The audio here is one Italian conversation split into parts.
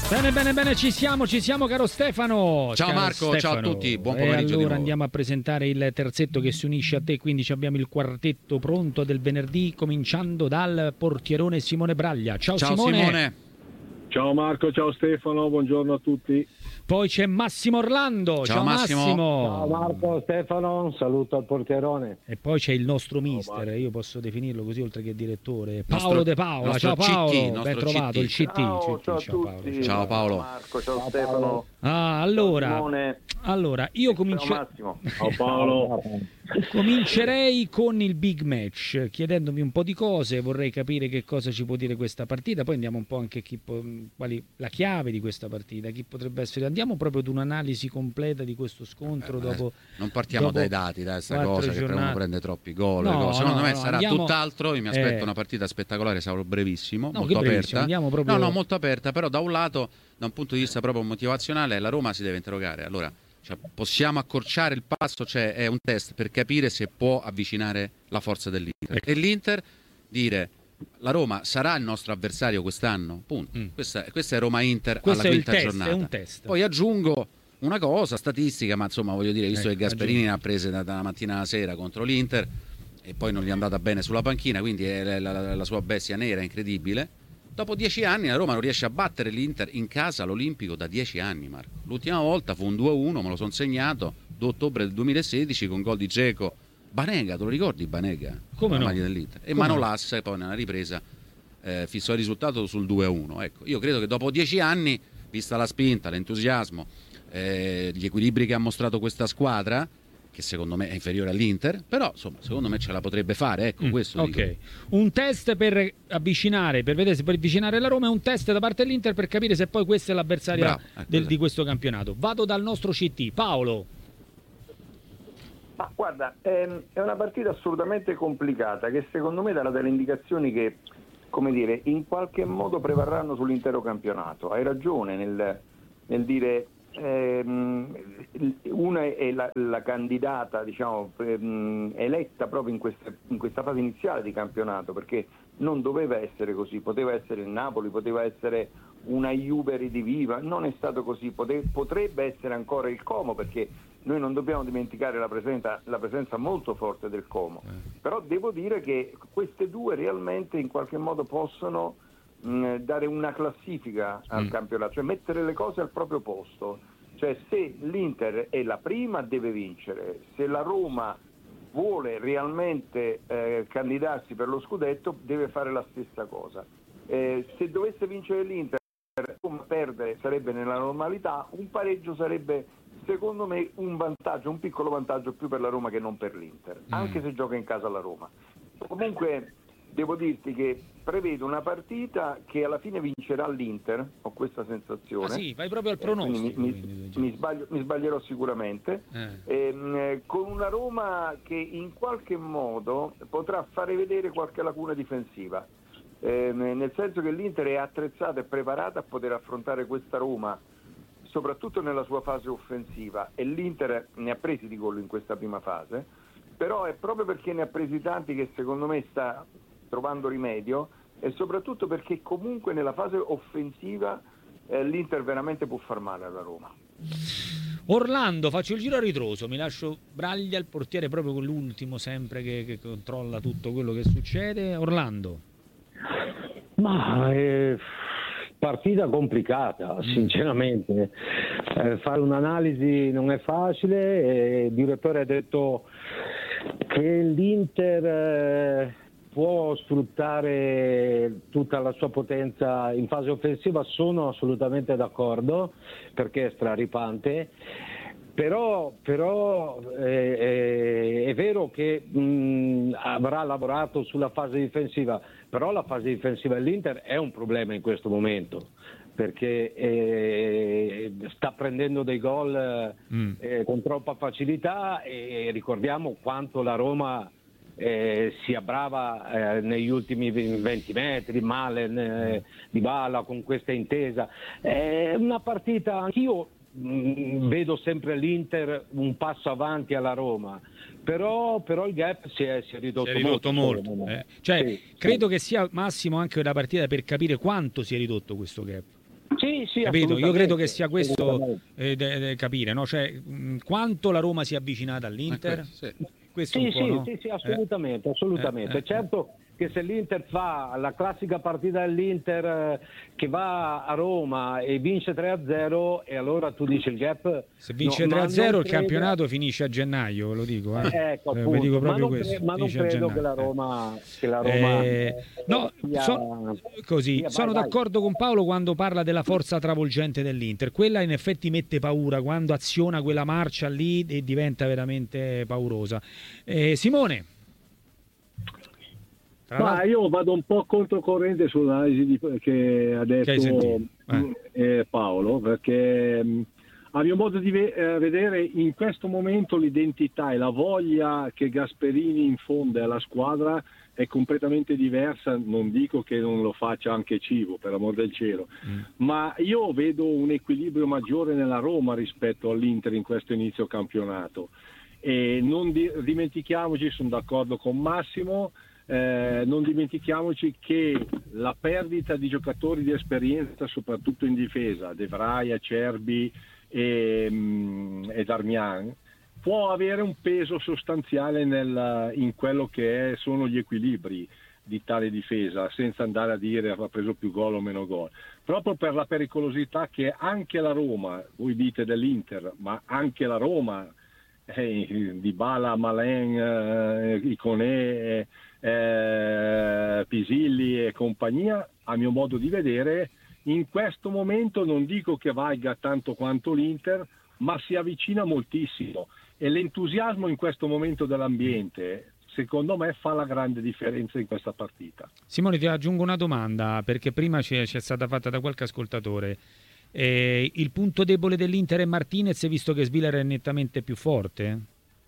Bene, ci siamo caro Stefano. Ciao caro Marco, Stefano. ciao a tutti, buon pomeriggio. Allora andiamo a presentare il terzetto che si unisce a te, quindi abbiamo il quartetto pronto del venerdì, cominciando dal portierone Simone Braglia. Ciao Simone. Ciao Marco, ciao Stefano, buongiorno a tutti. Poi c'è Massimo Orlando. Ciao Massimo. Ciao Marco, Stefano, un saluto al portierone. E poi c'è il nostro mister, io posso definirlo così oltre che direttore, Paolo De Paola. Ciao Paolo, CT, ben trovato, il CT. Ciao a Paolo. tutti. Ciao Paolo. Marco, ciao Stefano. Allora, io Massimo. Ciao Paolo. Comincerei con il big match, chiedendomi un po' di cose, vorrei capire che cosa ci può dire questa partita, poi andiamo un po' anche quali la chiave di questa partita, chi potrebbe essere. Andiamo proprio ad un'analisi completa di questo scontro dopo. Non partiamo dopo dai dati, da questa cosa che uno prende troppi gol. No, secondo me sarà andiamo, tutt'altro. Io mi aspetto una partita spettacolare, sarò brevissimo, no, molto aperta. Proprio... No, molto aperta, però da un lato, da un punto di vista proprio motivazionale, la Roma si deve interrogare. Allora, possiamo accorciare il passo, è un test per capire se può avvicinare la forza dell'Inter. E l'Inter dire la Roma sarà il nostro avversario quest'anno, punto. Questa è Roma-Inter alla quinta giornata. È un test. Poi aggiungo una cosa statistica, ma insomma voglio dire, visto che Gasperini ne ha prese dalla mattina alla sera contro l'Inter e poi non gli è andata bene sulla panchina, quindi è la sua bestia nera incredibile. Dopo 10 anni la Roma non riesce a battere l'Inter in casa all'Olimpico da 10 anni, Marco. L'ultima volta fu un 2-1, me lo sono segnato, 2 ottobre del 2016 con gol di Dzeko. Banega, te lo ricordi Banega? Come no? Dell'Inter. E Manolas poi nella ripresa fissò il risultato sul 2-1. Ecco, io credo che dopo 10 anni, vista la spinta, l'entusiasmo, gli equilibri che ha mostrato questa squadra, che secondo me è inferiore all'Inter, però insomma secondo me ce la potrebbe fare, ecco questo ok, dico. Un test per vedere se può avvicinare la Roma, è un test da parte dell'Inter per capire se poi questa è l'avversaria di questo campionato. Vado dal nostro CT, Paolo. Ma guarda, è una partita assolutamente complicata che secondo me darà delle indicazioni che, come dire, in qualche modo prevarranno sull'intero campionato. Hai ragione nel dire una è la candidata, diciamo, eletta proprio in questa fase iniziale di campionato, perché non doveva essere così, poteva essere il Napoli, poteva essere una Juve ridiviva, non è stato così, potrebbe essere ancora il Como, perché noi non dobbiamo dimenticare la presenza molto forte del Como, però devo dire che queste due realmente in qualche modo possono dare una classifica al campionato, cioè mettere le cose al proprio posto. Cioè, se l'Inter è la prima deve vincere, se la Roma vuole realmente candidarsi per lo scudetto deve fare la stessa cosa. Se dovesse vincere l'Inter, Roma perdere sarebbe nella normalità, un pareggio sarebbe secondo me un vantaggio, un piccolo vantaggio più per la Roma che non per l'Inter, anche se gioca in casa la Roma. Comunque devo dirti che prevedo una partita che alla fine vincerà l'Inter, ho questa sensazione. Ah sì, vai proprio al pronostico. Mi sbaglierò sicuramente, con una Roma che in qualche modo potrà fare vedere qualche lacuna difensiva, nel senso che l'Inter è attrezzata e preparata a poter affrontare questa Roma, soprattutto nella sua fase offensiva, e l'Inter ne ha presi di gol in questa prima fase, però è proprio perché ne ha presi tanti che secondo me sta trovando rimedio, e soprattutto perché comunque nella fase offensiva l'Inter veramente può far male alla Roma. Orlando, faccio il giro a ritroso, mi lascio Braglia, il portiere, proprio con l'ultimo sempre che controlla tutto quello che succede. Orlando. Ma partita complicata, sinceramente. Fare un'analisi non è facile. Il direttore ha detto che l'Inter può sfruttare tutta la sua potenza in fase offensiva, sono assolutamente d'accordo, perché è straripante. Però è vero che avrà lavorato sulla fase difensiva, però la fase difensiva dell'Inter è un problema in questo momento, perché sta prendendo dei gol con troppa facilità, e ricordiamo quanto la Roma sia brava negli ultimi 20 metri, male Dybala con questa intesa. È una partita, anch'io vedo sempre l'Inter un passo avanti alla Roma, però il gap si è ridotto molto. Credo che sia Massimo anche una partita per capire quanto si è ridotto questo gap. Sì, Sì, capito? Io credo che sia questo assolutamente. capire, no? Cioè, quanto la Roma si è avvicinata all'Inter. Questo un po', no? Sì, assolutamente. Certo che se l'Inter fa la classica partita dell'Inter che va a Roma e vince 3-0, e allora tu dici il gap. Se vince no, 3-0 il campionato finisce a gennaio, ve lo dico. Ecco, Vi appunto. dico Ma proprio non, questo. ma non Finisce a credo gennaio. che la Roma No, così. Vai, Sono vai. d'accordo con Paolo quando parla della forza travolgente dell'Inter. Quella in effetti mette paura quando aziona quella marcia lì e diventa veramente paurosa. Simone. Ma io vado un po' controcorrente sull'analisi che ha detto Paolo, perché a mio modo di vedere in questo momento l'identità e la voglia che Gasperini infonde alla squadra è completamente diversa. Non dico che non lo faccia anche Civo, per amor del cielo, ma io vedo un equilibrio maggiore nella Roma rispetto all'Inter in questo inizio campionato. E non dimentichiamoci, sono d'accordo con Massimo, non dimentichiamoci che la perdita di giocatori di esperienza, soprattutto in difesa, De Vrij, Acerbi e Darmian, può avere un peso sostanziale in quello che sono gli equilibri di tale difesa, senza andare a dire ha preso più gol o meno gol, proprio per la pericolosità che anche la Roma, voi dite dell'Inter, ma anche la Roma, Dybala, Malen, Iconé, Pisilli e compagnia, a mio modo di vedere in questo momento non dico che valga tanto quanto l'Inter, ma si avvicina moltissimo, e l'entusiasmo in questo momento dell'ambiente secondo me fa la grande differenza in questa partita. Simone, ti aggiungo una domanda, perché prima ci è stata fatta da qualche ascoltatore. Il punto debole dell'Inter è Martinez, visto che Svilar è nettamente più forte?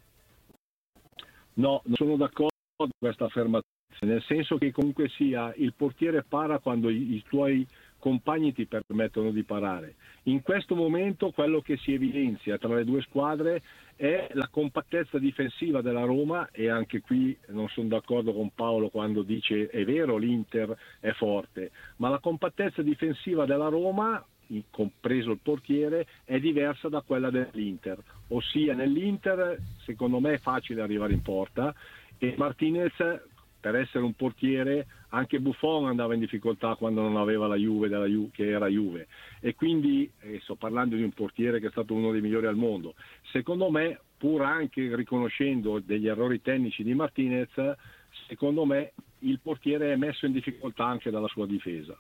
No, non sono d'accordo con questa affermazione, nel senso che comunque sia il portiere para quando i tuoi compagni ti permettono di parare. In questo momento quello che si evidenzia tra le due squadre è la compattezza difensiva della Roma, e anche qui non sono d'accordo con Paolo quando dice è vero l'Inter è forte, ma la compattezza difensiva della Roma, compreso il portiere, è diversa da quella dell'Inter, ossia nell'Inter secondo me è facile arrivare in porta, e Martinez, per essere un portiere, anche Buffon andava in difficoltà quando non aveva la Juve che era Juve, e quindi sto parlando di un portiere che è stato uno dei migliori al mondo. Secondo me, pur anche riconoscendo degli errori tecnici di Martinez, secondo me il portiere è messo in difficoltà anche dalla sua difesa.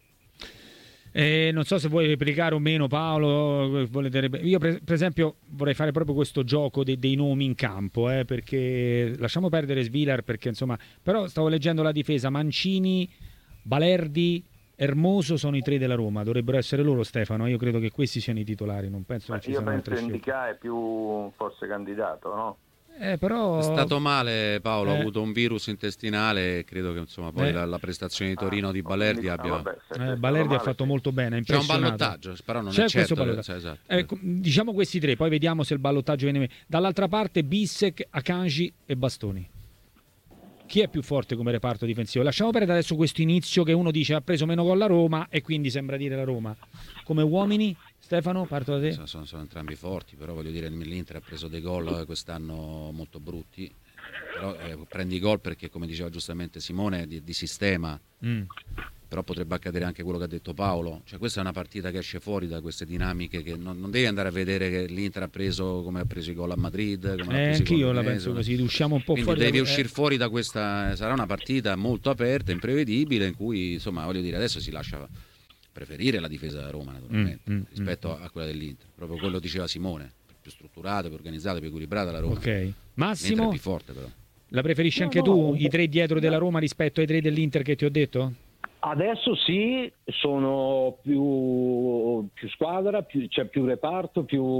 Non so se vuoi replicare o meno, Paolo. Io per esempio vorrei fare proprio questo gioco dei nomi in campo, perché lasciamo perdere Svilar, perché insomma, però stavo leggendo la difesa: Mancini, Balerdi, Hermoso sono i tre della Roma, dovrebbero essere loro, Stefano. Io credo che questi siano i titolari, non penso che ci siano altre scelte. Io penso che Ndicà è più forse candidato, no? Però è stato male Paolo, ha avuto un virus intestinale, credo che insomma poi la prestazione di Torino di Balerdi abbia... Balerdi ha fatto molto bene, c'è un ballottaggio, però non è certo esatto. Diciamo questi tre, poi vediamo se il ballottaggio viene. Dall'altra parte Bissek, Akanji e Bastoni. Chi è più forte come reparto difensivo? Lasciamo perdere adesso questo inizio che uno dice ha preso meno gol la Roma e quindi sembra dire la Roma. Come uomini, Stefano, parto da te. Sono entrambi forti, però voglio dire, l'Inter ha preso dei gol quest'anno molto brutti, però prendi gol perché, come diceva giustamente Simone, di sistema. Però potrebbe accadere anche quello che ha detto Paolo, cioè questa è una partita che esce fuori da queste dinamiche, che non devi andare a vedere che l'Inter ha preso come ha preso i gol a Madrid, anch'io la penso così, usciamo un po' quindi fuori, devi uscire fuori da questa. Sarà una partita molto aperta, imprevedibile, in cui insomma voglio dire adesso si lascia preferire la difesa da Roma naturalmente rispetto a quella dell'Inter, proprio quello diceva Simone, più strutturata, più organizzata, più equilibrata la Roma. Ok, Massimo è più forte però. La preferisci anche tu, i tre dietro della Roma rispetto ai tre dell'Inter che ti ho detto? Adesso sì, sono più squadra, c'è più reparto,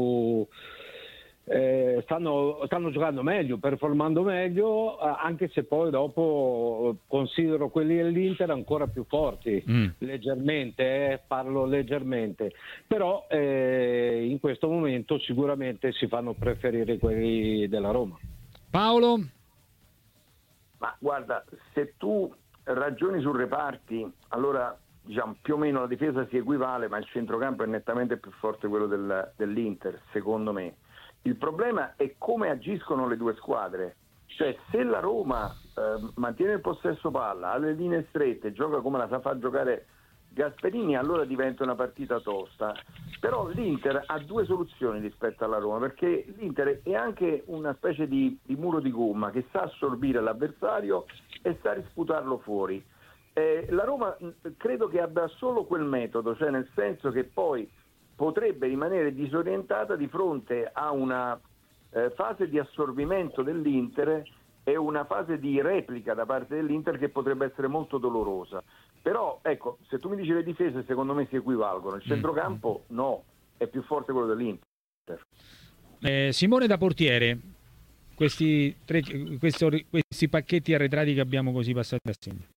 stanno giocando meglio, performando meglio, anche se poi dopo considero quelli dell'Inter ancora più forti, leggermente, parlo leggermente, però in questo momento sicuramente si fanno preferire quelli della Roma. Paolo? Ma guarda, se tu ragioni su reparti, allora diciamo, più o meno la difesa si equivale, ma il centrocampo è nettamente più forte quello dell'Inter, secondo me. Il problema è come agiscono le due squadre, cioè se la Roma mantiene il possesso palla, ha le linee strette, gioca come la sa far giocare Gasperini, allora diventa una partita tosta. Però l'Inter ha due soluzioni rispetto alla Roma, perché l'Inter è anche una specie di muro di gomma che sa assorbire l'avversario e sa risputarlo fuori. La Roma credo che abbia solo quel metodo, cioè nel senso che poi potrebbe rimanere disorientata di fronte a una fase di assorbimento dell'Inter e una fase di replica da parte dell'Inter che potrebbe essere molto dolorosa. Però ecco, se tu mi dici le difese secondo me si equivalgono, il centrocampo no, è più forte quello dell'Inter. Simone da portiere, questi pacchetti arretrati che abbiamo così passati assieme.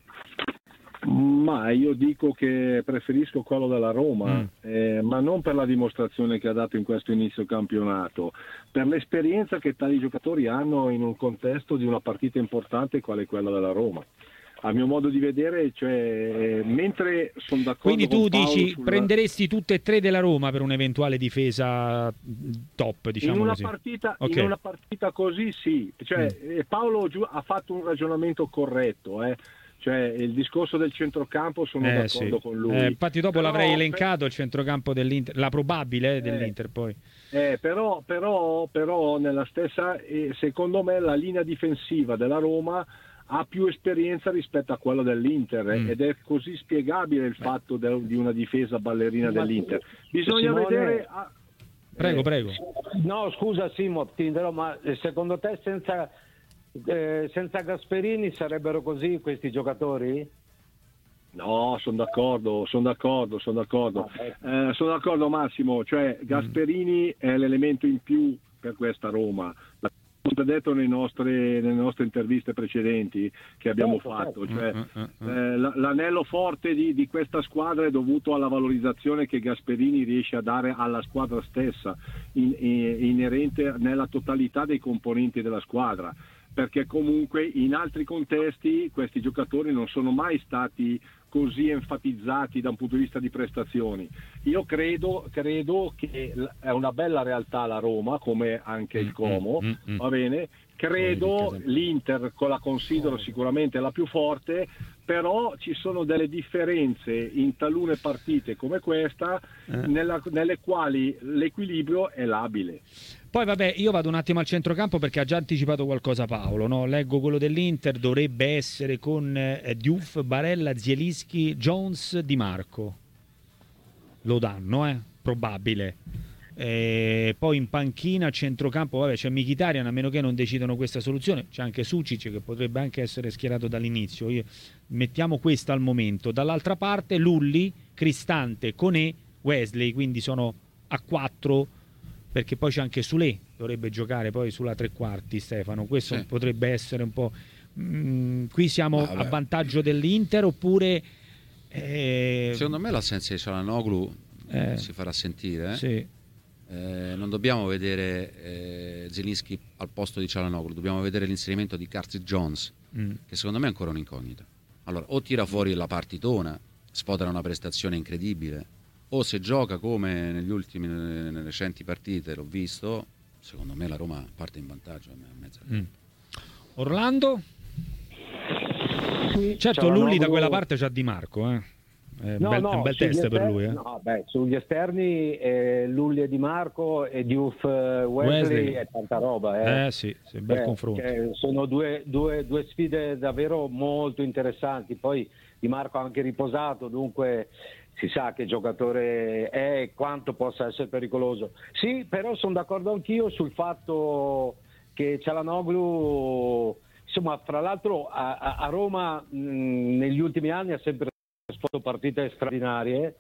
Ma io dico che preferisco quello della Roma, ma non per la dimostrazione che ha dato in questo inizio campionato, per l'esperienza che tali giocatori hanno in un contesto di una partita importante quale quella della Roma. A mio modo di vedere, cioè, mentre sono d'accordo. Quindi tu con Paolo dici prenderesti tutte e tre della Roma per un'eventuale difesa top, diciamo in una così. Partita, okay. In una partita così sì, cioè, Paolo ha fatto un ragionamento corretto, cioè il discorso del centrocampo sono d'accordo con lui. Infatti dopo l'avrei elencato il centrocampo dell'Inter, la probabile dell'Inter poi. Però nella stessa, secondo me la linea difensiva della Roma ha più esperienza rispetto a quella dell'Inter ed è così spiegabile il fatto di una difesa ballerina dell'Inter. Bisogna vedere. Prego. No, scusa Simo, ti interrompo, ma secondo te senza Gasperini sarebbero così questi giocatori? No, sono d'accordo. Sono d'accordo Massimo, cioè Gasperini è l'elemento in più per questa Roma. L'abbiamo detto nelle nostre interviste precedenti che abbiamo fatto, cioè l'anello forte di questa squadra è dovuto alla valorizzazione che Gasperini riesce a dare alla squadra stessa, inerente nella totalità dei componenti della squadra, perché comunque in altri contesti questi giocatori non sono mai stati così enfatizzati da un punto di vista di prestazioni. Io credo che è una bella realtà la Roma, come anche il Como, va bene? Credo l'Inter la considero sicuramente la più forte, però ci sono delle differenze in talune partite come questa nelle quali l'equilibrio è labile. Poi vabbè, io vado un attimo al centrocampo perché ha già anticipato qualcosa Paolo, no? Leggo quello dell'Inter, dovrebbe essere con Diouf, Barella, Zielinski, Jones, Di Marco. Lo danno, probabile. Poi in panchina, centrocampo, vabbè, c'è Mkhitaryan, a meno che non decidano questa soluzione, c'è anche Sucic che potrebbe anche essere schierato dall'inizio. Mettiamo questa al momento. Dall'altra parte Lulli, Cristante, Koné, Wesley, quindi sono a 4, perché poi c'è anche Soulé, dovrebbe giocare poi sulla tre quarti Stefano, questo potrebbe essere un po'... qui siamo a vantaggio dell'Inter oppure... Secondo me l'assenza di Çalhanoğlu si farà sentire. Sì. Non dobbiamo vedere Zielinski al posto di Çalhanoğlu, dobbiamo vedere l'inserimento di Curtis Jones, che secondo me è ancora un'incognita. Allora, o tira fuori la partitona, sfodera una prestazione incredibile, o se gioca come nelle recenti partite, l'ho visto, secondo me la Roma parte in vantaggio a mezza. Orlando? Certo, Lulli da quella parte c'ha Di Marco, È un bel test per lui. Sugli esterni Lulli e Di Marco e Diouf Wesley è tanta roba. Sì, bel confronto. Sono due sfide davvero molto interessanti. Poi Di Marco ha anche riposato, dunque si sa che giocatore è e quanto possa essere pericoloso. Sì, però sono d'accordo anch'io sul fatto che Çalhanoğlu, insomma, fra l'altro a Roma negli ultimi anni ha sempre fatto partite straordinarie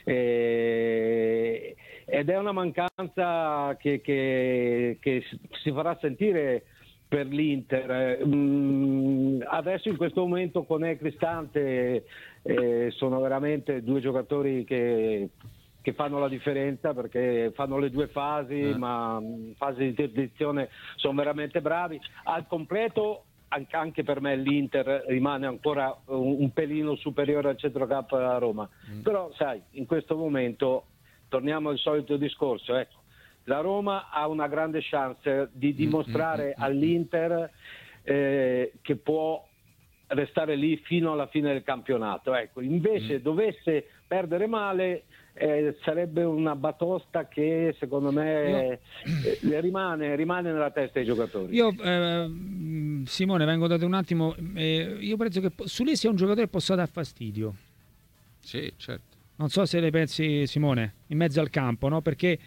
ed è una mancanza che si farà sentire per l'Inter. Adesso in questo momento con Cristante sono veramente due giocatori che fanno la differenza, perché fanno le due fasi, ma in fase di transizione sono veramente bravi. Al completo anche per me l'Inter rimane ancora un pelino superiore al centrocampo della Roma, però sai, in questo momento torniamo al solito discorso, ecco, la Roma ha una grande chance di dimostrare all'Inter che può restare lì fino alla fine del campionato, ecco, invece dovesse perdere male sarebbe una batosta che secondo me rimane nella testa dei giocatori. Io Simone, vengo da te un attimo, io penso che Sule sia un giocatore che possa dar fastidio. Sì, certo. Non so se le pensi, Simone, in mezzo al campo, no? Perché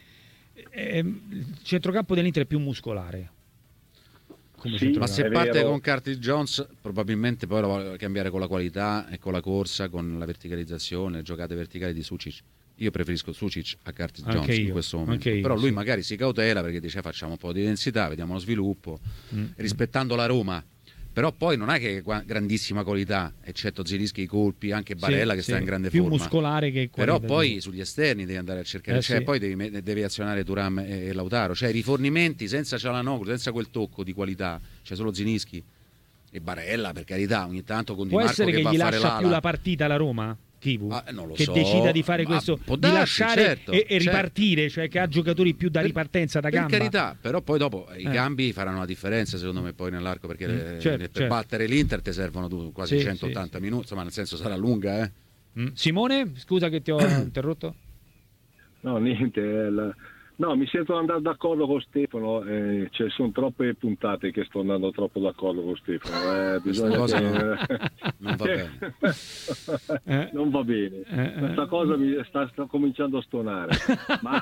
il centrocampo dell'Inter è più muscolare. Sì, ma se parte con Curtis Jones probabilmente poi lo vuole cambiare con la qualità e con la corsa, con la verticalizzazione, le giocate verticali di Sucic. Io preferisco Sucic a Curtis Jones in questo momento, però lui magari si cautela perché dice facciamo un po' di densità, vediamo lo sviluppo, rispettando la Roma. Però poi non è che grandissima qualità, eccetto Zielinski, i colpi, anche Barella che sta in grande più forma. Più muscolare che però poi sugli esterni devi andare a cercare, poi devi azionare Thuram e Lautaro, cioè rifornimenti senza Çalhanoğlu, senza quel tocco di qualità, c'è solo Zielinski e Barella, per carità, ogni tanto con Di Marco può essere che va gli a fare lascia l'ala. Più la partita la Roma? Chivu, non lo che so, decida di fare questo, può di darsi, lasciare certo, e ripartire, cioè che ha giocatori più da ripartenza, da gamba. Per carità, però poi dopo i cambi faranno la differenza secondo me poi nell'arco, perché per battere l'Inter ti servono quasi 180 minuti, insomma nel senso sarà lunga. Simone, scusa che ti ho interrotto. No, niente, no, mi sento andare d'accordo con Stefano, ci sono troppe puntate che sto andando troppo d'accordo con Stefano. Bisogna cosa non va bene. Non va bene. Questa cosa mi sta cominciando a stonare. Ma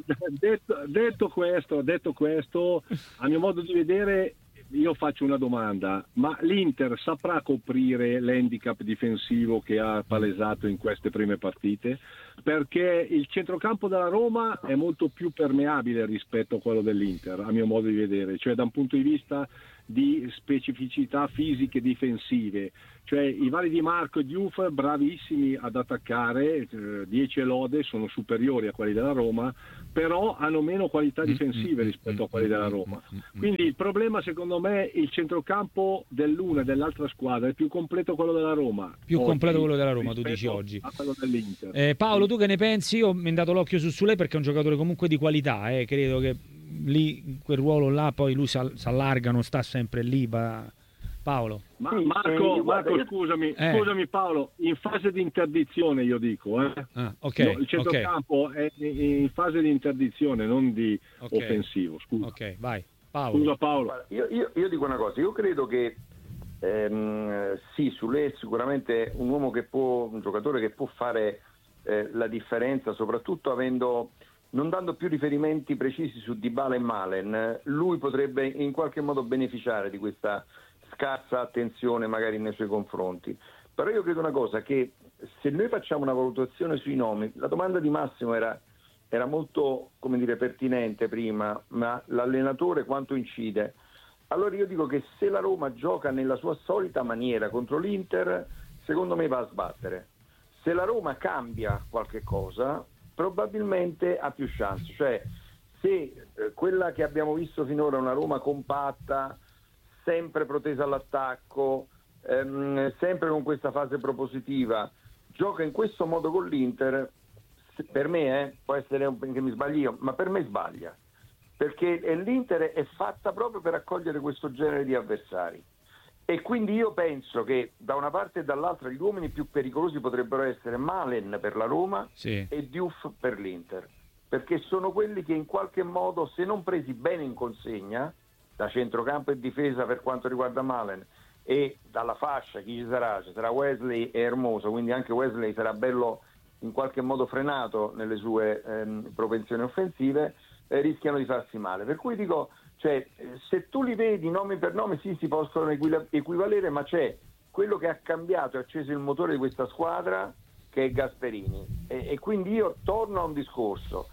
detto questo, a mio modo di vedere, io faccio una domanda, ma l'Inter saprà coprire l'handicap difensivo che ha palesato in queste prime partite? Perché il centrocampo della Roma è molto più permeabile rispetto a quello dell'Inter, a mio modo di vedere, cioè da un punto di vista di specificità fisiche difensive, cioè i vari Di Marco e Diouf bravissimi ad attaccare, 10 lode, sono superiori a quelli della Roma, però hanno meno qualità difensive rispetto a quelli della Roma. Quindi il problema secondo me il centrocampo dell'una e dell'altra squadra è più completo quello della Roma. Più completo quello della Roma, tu dici oggi. A quello dell'Inter. Paolo, tu che ne pensi? Io mi ho dato l'occhio su Sule perché è un giocatore comunque di qualità, credo che lì in quel ruolo là poi lui si allarga, non sta sempre lì, Paolo. Marco, scusami Paolo, in fase di interdizione io dico, il centrocampo è in fase di interdizione, non di offensivo, scusa. Ok, vai, Paolo. Scusa Paolo. Io dico una cosa, io credo che sì, Sule è sicuramente un giocatore che può fare la differenza, soprattutto non dando più riferimenti precisi su Dybala e Malen. Lui potrebbe in qualche modo beneficiare di questa scarsa attenzione magari nei suoi confronti. Però io credo una cosa, che se noi facciamo una valutazione sui nomi, la domanda di Massimo era molto, pertinente prima, ma l'allenatore quanto incide? Allora io dico che se la Roma gioca nella sua solita maniera contro l'Inter, secondo me va a sbattere. Se la Roma cambia qualche cosa, probabilmente ha più chance. Cioè, se quella che abbiamo visto finora è una Roma compatta, sempre protesa all'attacco, sempre con questa fase propositiva, gioca in questo modo con l'Inter, per me può essere che mi sbagli io, ma per me sbaglia, perché l'Inter è fatta proprio per accogliere questo genere di avversari, e quindi io penso che da una parte e dall'altra gli uomini più pericolosi potrebbero essere Malen per la Roma e Diouf per l'Inter, perché sono quelli che in qualche modo, se non presi bene in consegna da centrocampo e difesa per quanto riguarda Malen, e dalla fascia chi ci sarà? Ci sarà Wesley e Hermoso, quindi anche Wesley sarà bello in qualche modo frenato nelle sue propensioni offensive, rischiano di farsi male. Per cui dico, se tu li vedi nome per nome, sì, si possono equivalere, ma c'è quello che ha cambiato e acceso il motore di questa squadra, che è Gasperini, e quindi io torno a un discorso.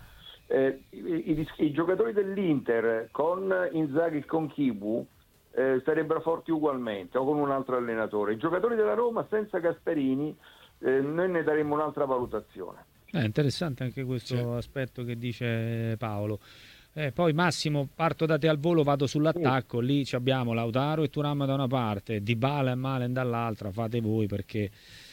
I giocatori dell'Inter con Inzaghi e con Chivu sarebbero forti ugualmente, o con un altro allenatore. I giocatori della Roma senza Gasperini noi ne daremo un'altra valutazione. È interessante anche questo aspetto che dice Paolo. Poi Massimo, parto da te al volo, vado sull'attacco, lì abbiamo Lautaro e Thuram da una parte, Dybala e Malen dall'altra, fate voi perché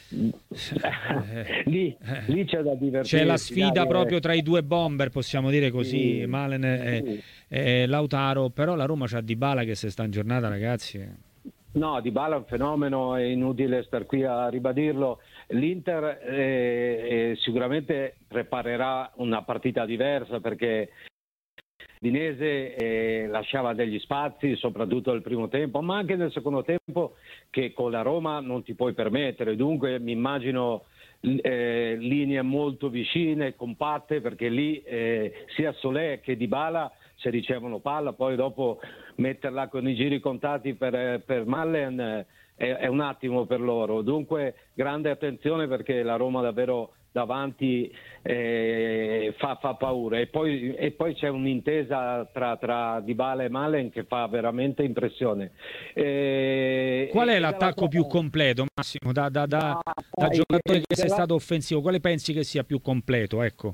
lì c'è da divertirsi. C'è la sfida proprio tra i due bomber, possiamo dire così, Malen e Lautaro, però la Roma c'ha Dybala che se sta in giornata, ragazzi. No, Dybala è un fenomeno, è inutile star qui a ribadirlo. L'Inter sicuramente preparerà una partita diversa perché l'Udinese lasciava degli spazi, soprattutto nel primo tempo, ma anche nel secondo tempo, che con la Roma non ti puoi permettere. Dunque mi immagino linee molto vicine, compatte, perché lì sia Solé che Dybala, se ricevono palla, poi dopo metterla con i giri contati per Malen è un attimo per loro. Dunque grande attenzione, perché la Roma davvero davanti fa paura, e poi c'è un'intesa tra Dybala e Malen che fa veramente impressione. Qual è l'attacco più completo, Massimo, da giocatore che sei stato offensivo? Quale pensi che sia più completo? Ecco.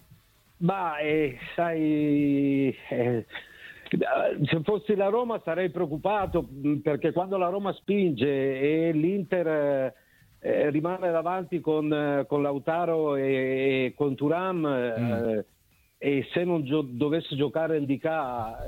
Sai, se fossi la Roma sarei preoccupato, perché quando la Roma spinge e l'Inter rimane davanti con Lautaro e con Thuram, e se non dovesse giocare Ndicà,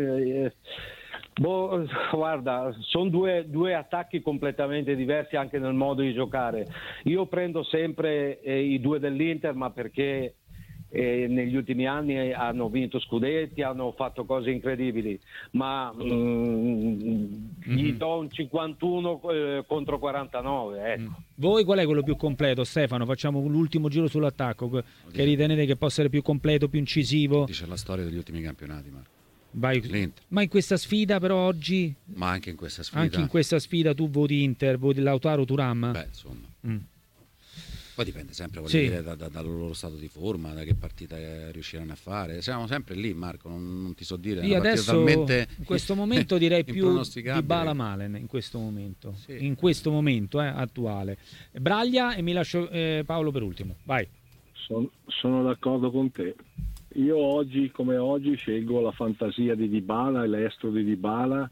guarda, sono due attacchi completamente diversi anche nel modo di giocare. Io prendo sempre i due dell'Inter, ma perché negli ultimi anni hanno vinto scudetti, hanno fatto cose incredibili, ma gli do un 51 contro 49, ecco. Voi qual è quello più completo, Stefano? Facciamo l'ultimo giro sull'attacco, che ritenete che possa essere più completo, più incisivo? Dice la storia degli ultimi campionati, Marco. Ma in questa sfida però oggi? Ma anche in questa sfida? Anche in questa sfida tu voti Inter, voti Lautaro, Thuram? Beh, insomma. Poi dipende sempre, voglio dire, dal loro stato di forma, da che partita riusciranno a fare. Siamo sempre lì, Marco, non ti so dire. Io adesso in questo momento direi più Dybala Malen, in questo momento, attuale. Braglia, e mi lascio Paolo per ultimo, vai. Sono d'accordo con te. Io oggi come oggi scelgo la fantasia di Dybala e l'estro di Dybala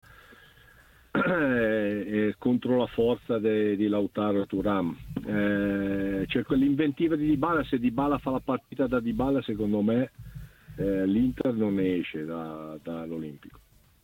contro la forza di Lautaro e Thuram. Cioè quell'inventiva di Dybala, se Dybala fa la partita da Dybala, secondo me l'Inter non ne esce dall'Olimpico.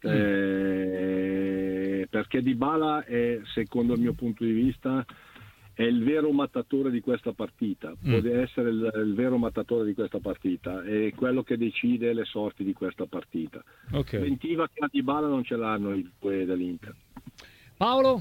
Perché Dybala è, secondo il mio punto di vista, è il vero mattatore di questa partita, può essere il vero mattatore di questa partita, è quello che decide le sorti di questa partita. L'inventiva che a Dybala non ce l'hanno i due dell'Inter. Paolo?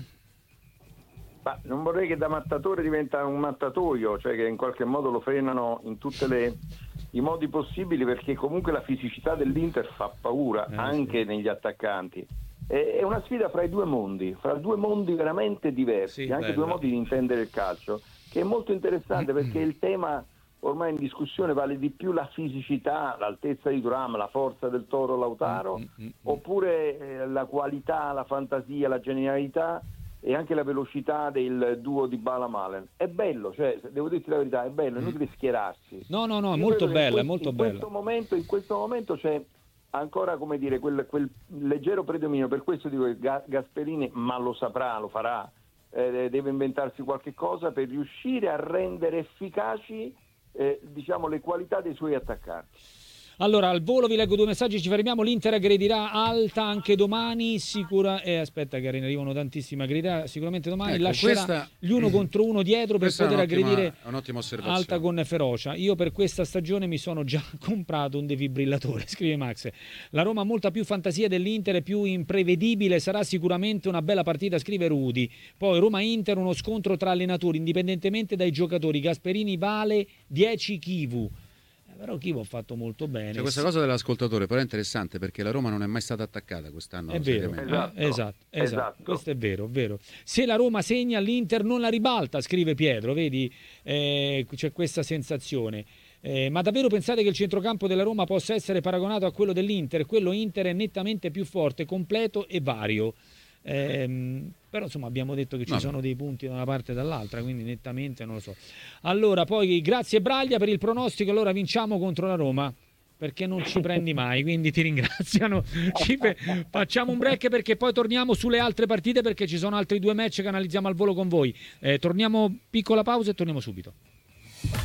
Ma non vorrei che da mattatore diventa un mattatoio, cioè che in qualche modo lo frenano in tutti i modi possibili, perché comunque la fisicità dell'Inter fa paura anche negli attaccanti. È una sfida fra due mondi veramente diversi, anche due modi di intendere il calcio, che è molto interessante, perché il tema ormai in discussione vale di più la fisicità, l'altezza di Thuram, la forza del Toro Lautaro, oppure la qualità, la fantasia, la genialità e anche la velocità del duo Dybala Malen. È bello, cioè, devo dirti la verità, è bello, è inutile schierarsi. No, è molto bello, è molto bello. In questo momento c'è ancora, come dire, quel leggero predominio. Per questo dico che Gasperini, ma lo saprà, lo farà, deve inventarsi qualche cosa per riuscire a rendere efficaci diciamo le qualità dei suoi attaccanti. Allora, al volo vi leggo due messaggi, ci fermiamo. L'Inter aggredirà Alta anche domani, sicura. Aspetta che arrivano tantissime aggredità, sicuramente domani lascerà gli uno contro uno dietro per poter aggredire Alta con ferocia. Io per questa stagione mi sono già comprato un defibrillatore, scrive Max. La Roma ha molta più fantasia dell'Inter, è più imprevedibile, sarà sicuramente una bella partita, scrive Rudy. Poi Roma-Inter, uno scontro tra allenatori, indipendentemente dai giocatori. Gasperini vale 10 Chivu. Però Chivo ha fatto molto bene. Cioè, questa cosa dell'ascoltatore però è interessante, perché la Roma non è mai stata attaccata quest'anno. È vero, esatto. Questo è vero. Se la Roma segna, l'Inter non la ribalta, scrive Pietro, vedi? C'è questa sensazione. Ma davvero pensate che il centrocampo della Roma possa essere paragonato a quello dell'Inter? Quello Inter è nettamente più forte, completo e vario. Però insomma abbiamo detto che ci sono dei punti da una parte e dall'altra, quindi nettamente non lo so. Allora poi grazie Braglia per il pronostico. Allora vinciamo contro la Roma. perché non ci prendi mai, quindi ti ringraziano. Facciamo un break perché poi torniamo sulle altre partite, perché ci sono altri 2 match che analizziamo al volo con voi. Torniamo, piccola pausa e torniamo subito.